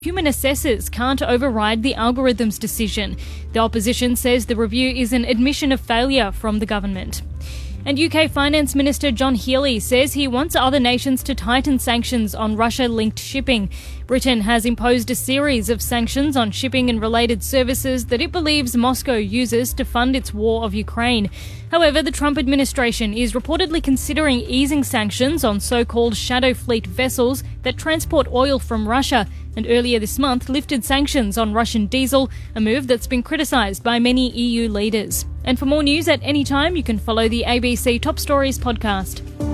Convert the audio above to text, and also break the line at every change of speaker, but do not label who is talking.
Human assessors can't override the algorithm's decision. The opposition says the review is an admission of failure from the government. And UK Finance Minister John Healey says he wants other nations to tighten sanctions on Russia-linked shipping. Britain has imposed a series of sanctions on shipping and related services that it believes Moscow uses to fund its war of Ukraine. However, the Trump administration is reportedly considering easing sanctions on so-called shadow fleet vessels that transport oil from Russia, and earlier this month lifted sanctions on Russian diesel, a move that's been criticised by many EU leaders. And for more news at any time, you can follow the ABC Top Stories podcast.